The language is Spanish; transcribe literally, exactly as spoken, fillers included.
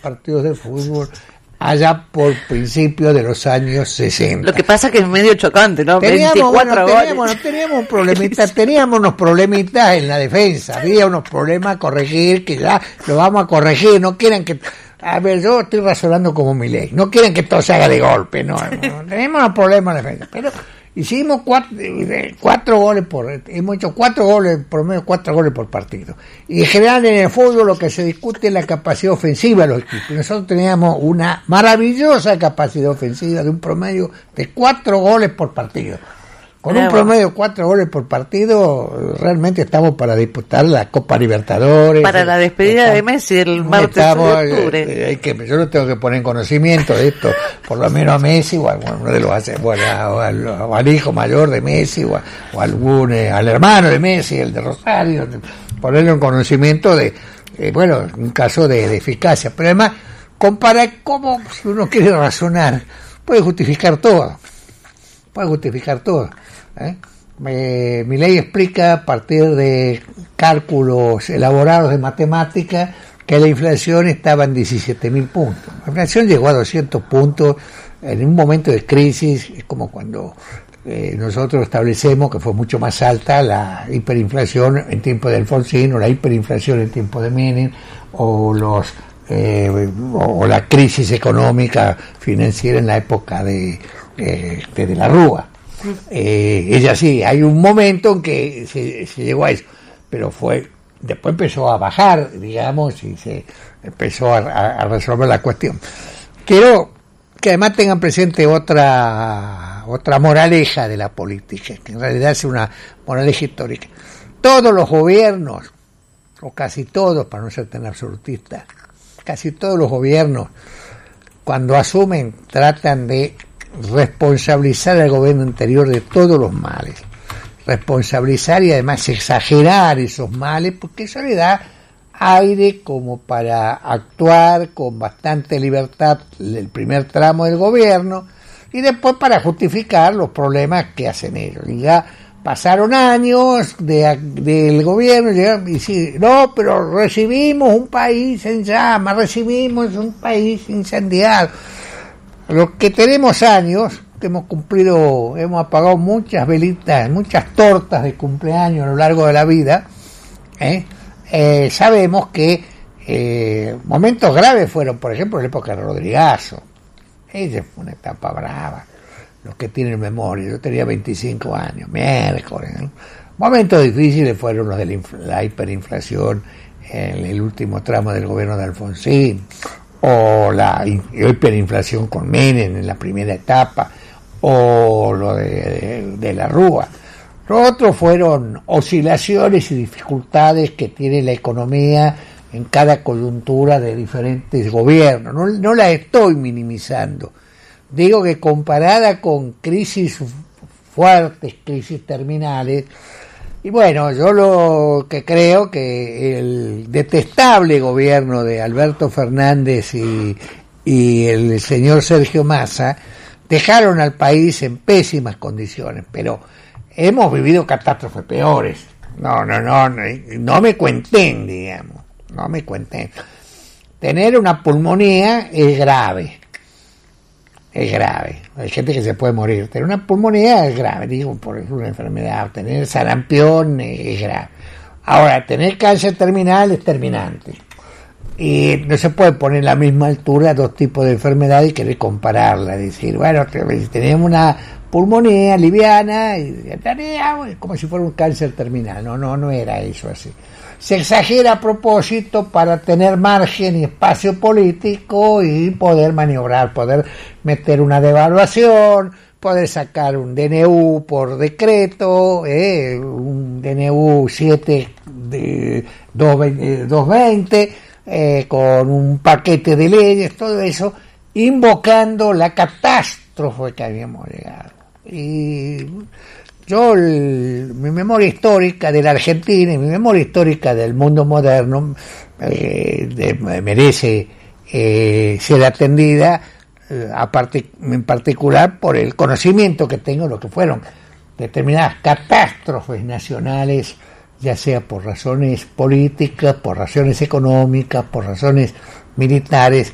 partidos de fútbol allá por principios de los años sesenta. Lo que pasa que es medio chocante, ¿no? Teníamos, veinticuatro bueno, goles. teníamos, teníamos un problemita, teníamos unos problemitas en la defensa, había unos problemas a corregir, que ya lo vamos a corregir, no quieren que... A ver, yo estoy razonando como Milei, no quieren que todo se haga de golpe, no, no tenemos unos problemas en la defensa, pero hicimos cuatro, cuatro goles por, hemos hecho cuatro goles, por lo menos cuatro goles por partido. Y en general en el fútbol lo que se discute es la capacidad ofensiva de los equipos. Nosotros teníamos una maravillosa capacidad ofensiva de un promedio de cuatro goles por partido. Con un promedio de cuatro goles por partido, realmente estamos para disputar la Copa Libertadores. Para la despedida estamos, de Messi el martes estamos, de octubre. Eh, hay que, yo lo tengo que poner en conocimiento de esto, por lo menos a Messi o a uno de los bueno, o al, o al hijo mayor de Messi o, a, o algún, eh, al hermano de Messi, el de Rosario, ponerlo en conocimiento de, eh, bueno, un caso de, de eficacia. Pero además, comparar cómo, si uno quiere razonar, puede justificar todo. Puede justificar todo. ¿Eh? Eh, Milei explica a partir de cálculos elaborados de matemática que la inflación estaba en diecisiete mil puntos. La inflación llegó a doscientos puntos en un momento de crisis, es como cuando eh, nosotros establecemos que fue mucho más alta la hiperinflación en tiempo de Alfonsín, o la hiperinflación en tiempo de Menem, o los eh, o, o la crisis económica financiera en la época de, eh, de, de la Rúa. Eh, es así, hay un momento en que se, se llegó a eso, pero fue después empezó a bajar, digamos, y se empezó a, a resolver la cuestión. Quiero que además tengan presente otra otra moraleja de la política, que en realidad es una moraleja histórica. Todos los gobiernos, o casi todos, para no ser tan absolutista, casi todos los gobiernos, cuando asumen, tratan de responsabilizar al gobierno anterior de todos los males, responsabilizar y además exagerar esos males, porque eso le da aire como para actuar con bastante libertad el primer tramo del gobierno y después para justificar los problemas que hacen ellos. Y ya pasaron años de, del gobierno y dicen, no, pero recibimos un país en llamas, recibimos un país incendiado. Los que tenemos años, que hemos cumplido, hemos apagado muchas velitas, muchas tortas de cumpleaños a lo largo de la vida, ¿eh? Eh, sabemos que eh, momentos graves fueron, por ejemplo, en la época de Rodrigazo. Esa fue una etapa brava. Los que tienen memoria, yo tenía veinticinco años, miércoles, ¿no? Momentos difíciles fueron los de la, infl- la hiperinflación en el último tramo del gobierno de Alfonsín, o la hiperinflación con Menem en la primera etapa, o lo de, de, de la Rúa. Lo otro fueron oscilaciones y dificultades que tiene la economía en cada coyuntura de diferentes gobiernos. No, no la estoy minimizando. Digo que comparada con crisis fuertes, crisis terminales, y bueno, yo lo que creo que el detestable gobierno de Alberto Fernández y, y el señor Sergio Massa dejaron al país en pésimas condiciones, pero hemos vivido catástrofes peores. No, no, no, no, no me cuenten, digamos, no me cuenten. Tener una pulmonía es grave. Es grave, hay gente que se puede morir. Tener una pulmonía es grave, digo, por una enfermedad. Tener sarampión es grave. Ahora, tener cáncer terminal es terminante. Y no se puede poner en la misma altura dos tipos de enfermedades y querer compararla. Decir, bueno, tenemos una pulmonía liviana, y como si fuera un cáncer terminal. No, no, no era eso así. Se exagera a propósito para tener margen y espacio político y poder maniobrar, poder meter una devaluación, poder sacar un D N U por decreto, eh, un D N U siete de doscientos veinte, eh, con un paquete de leyes, todo eso, invocando la catástrofe que habíamos llegado. Y yo, el, mi memoria histórica de la Argentina y mi memoria histórica del mundo moderno eh, de, merece eh, ser atendida, eh, a parte, en particular por el conocimiento que tengo de lo que fueron determinadas catástrofes nacionales, ya sea por razones políticas, por razones económicas, por razones militares,